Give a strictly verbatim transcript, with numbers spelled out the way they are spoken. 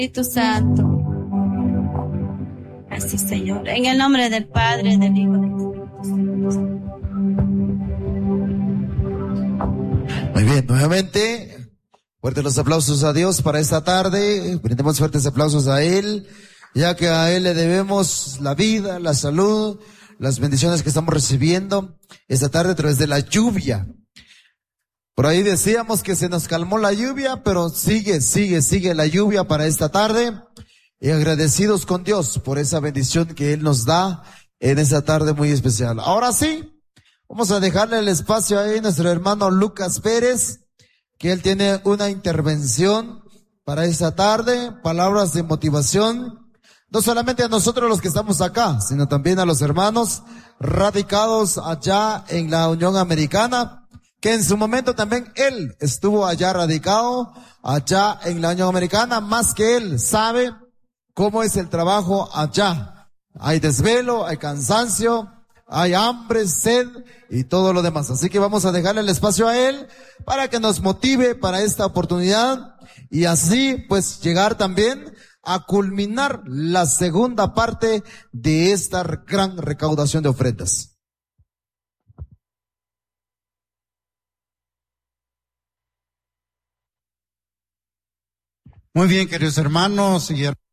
Espíritu Santo. Así, Señor. En el nombre del Padre, del Hijo, del Espíritu Santo. Muy bien, nuevamente, fuertes los aplausos a Dios para esta tarde. Brindemos fuertes aplausos a Él, ya que a Él le debemos la vida, la salud, las bendiciones que estamos recibiendo esta tarde a través de la lluvia. Por ahí decíamos que se nos calmó la lluvia, pero sigue, sigue, sigue la lluvia para esta tarde. Y agradecidos con Dios por esa bendición que Él nos da en esta tarde muy especial. Ahora sí, vamos a dejarle el espacio ahí a nuestro hermano Lucas Pérez, que él tiene una intervención para esta tarde, palabras de motivación, no solamente a nosotros los que estamos acá, sino también a los hermanos radicados allá en la Unión Americana, que en su momento también él estuvo allá radicado, allá en la Unión Americana, más que él sabe cómo es el trabajo allá. Hay desvelo, hay cansancio, hay hambre, sed y todo lo demás. Así que vamos a dejarle el espacio a él para que nos motive para esta oportunidad y así pues llegar también a culminar la segunda parte de esta gran recaudación de ofrendas. Muy bien, queridos hermanos y hermanos.